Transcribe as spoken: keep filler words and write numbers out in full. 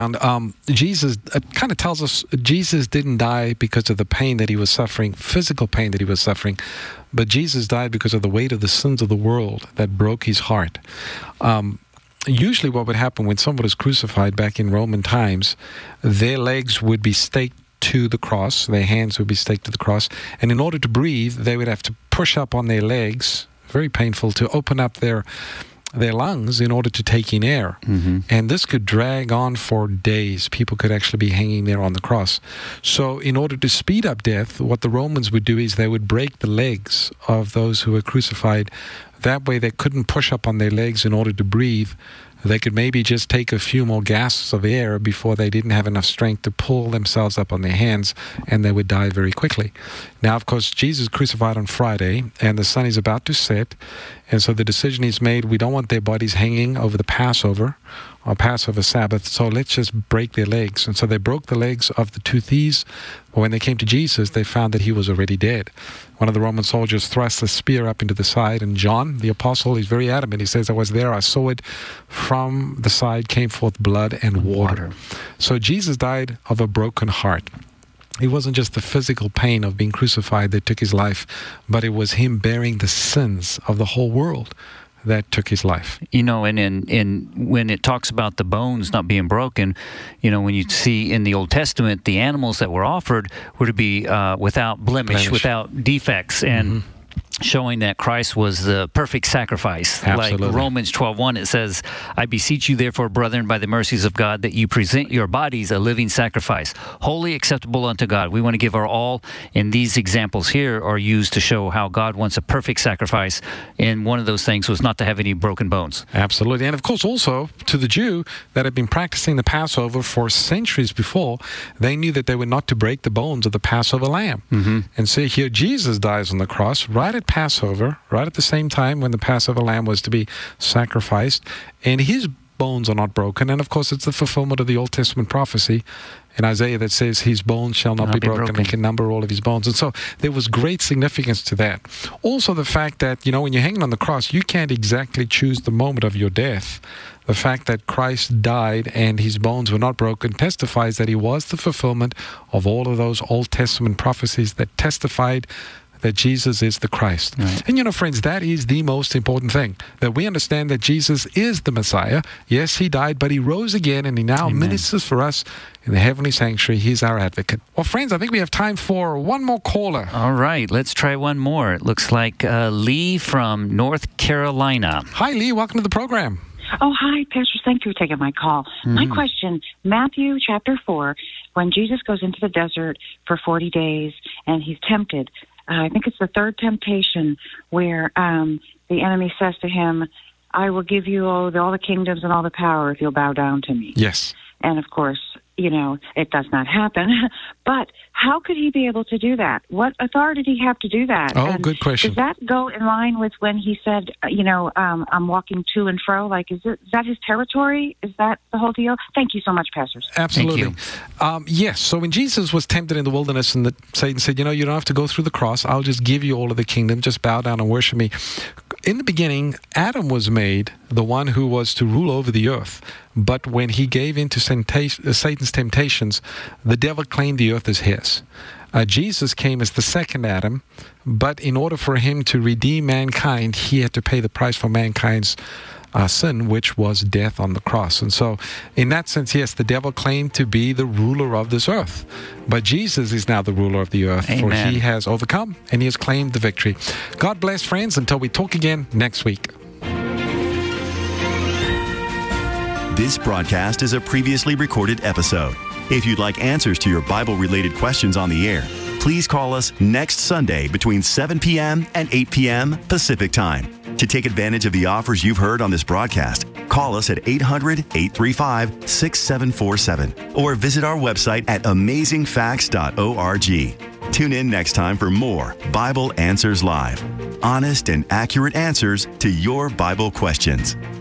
And um, Jesus, it kind of tells us Jesus didn't die because of the pain that he was suffering, physical pain that he was suffering, but Jesus died because of the weight of the sins of the world that broke his heart. Um, usually what would happen when someone was crucified back in Roman times, their legs would be staked to the cross, their hands would be staked to the cross, and in order to breathe, they would have to push up on their legs, very painful, to open up their their lungs in order to take in air. Mm-hmm. And this could drag on for days. People could actually be hanging there on the cross. So in order to speed up death, what the Romans would do is they would break the legs of those who were crucified. That way they couldn't push up on their legs in order to breathe. They could maybe just take a few more gasps of air before they didn't have enough strength to pull themselves up on their hands, and they would die very quickly. Now, of course, Jesus crucified on Friday, and the sun is about to set, and so the decision is made, we don't want their bodies hanging over the Passover, or Passover Sabbath, so let's just break their legs. And so they broke the legs of the two thieves, but when they came to Jesus, they found that he was already dead. One of the Roman soldiers thrust a spear up into the side, and John, the apostle, is very adamant. He says, I was there, I saw it. From the side came forth blood and water. water. So Jesus died of a broken heart. It wasn't just the physical pain of being crucified that took his life, but it was him bearing the sins of the whole world that took his life. You know, and in, in when it talks about the bones not being broken, you know, when you see in the Old Testament, the animals that were offered were to be uh, without blemish, blemish, without defects, and mm-hmm. showing that Christ was the perfect sacrifice. Absolutely. Like Romans twelve one, it says, I beseech you therefore, brethren, by the mercies of God, that you present your bodies a living sacrifice, wholly acceptable unto God. We want to give our all, and these examples here are used to show how God wants a perfect sacrifice, and one of those things was not to have any broken bones. Absolutely. And of course also, to the Jew that had been practicing the Passover for centuries before, they knew that they were not to break the bones of the Passover lamb. Mm-hmm. And so here Jesus dies on the cross, right at Passover, right at the same time when the Passover lamb was to be sacrificed, and his bones are not broken. And of course, it's the fulfillment of the Old Testament prophecy in Isaiah that says his bones shall not, not be, be broken, and can number all of his bones. And so there was great significance to that. Also the fact that, you know, when you're hanging on the cross, you can't exactly choose the moment of your death. The fact that Christ died and his bones were not broken testifies that he was the fulfillment of all of those Old Testament prophecies that testified that Jesus is the Christ. Right. And you know, friends, that is the most important thing, that we understand that Jesus is the Messiah. Yes, he died, but he rose again, and he now Amen. Ministers for us in the heavenly sanctuary. He's our advocate. Well, friends, I think we have time for one more caller. All right, let's try one more. It looks like uh, Lee from North Carolina. Hi, Lee. Welcome to the program. Oh, hi, Pastor. Thank you for taking my call. Mm-hmm. My question, Matthew chapter four, when Jesus goes into the desert for forty days and he's tempted, uh, I think it's the third temptation where um, the enemy says to him, I will give you all the, all the kingdoms and all the power if you'll bow down to me. Yes. And, of course, you know, it does not happen. But how could he be able to do that? What authority did he have to do that? Oh, and good question. Does that go in line with when he said, uh, you know, um, I'm walking to and fro? Like, is, it, is that his territory? Is that the whole deal? Thank you so much, pastors. Absolutely. Thank you. Um, yes. So when Jesus was tempted in the wilderness and the, Satan said, you know, you don't have to go through the cross. I'll just give you all of the kingdom. Just bow down and worship me. In the beginning, Adam was made the one who was to rule over the earth. But when he gave in to Satan's temptations, the devil claimed the earth as his. Uh, Jesus came as the second Adam, but in order for him to redeem mankind, he had to pay the price for mankind's uh, sin, which was death on the cross. And so, in that sense, yes, the devil claimed to be the ruler of this earth. But Jesus is now the ruler of the earth, Amen. For he has overcome and he has claimed the victory. God bless, friends, until we talk again next week. This broadcast is a previously recorded episode. If you'd like answers to your Bible-related questions on the air, please call us next Sunday between seven p.m. and eight p.m. Pacific Time. To take advantage of the offers you've heard on this broadcast, call us at eight hundred, eight three five, six seven four seven or visit our website at amazing facts dot org. Tune in next time for more Bible Answers Live. Honest and accurate answers to your Bible questions.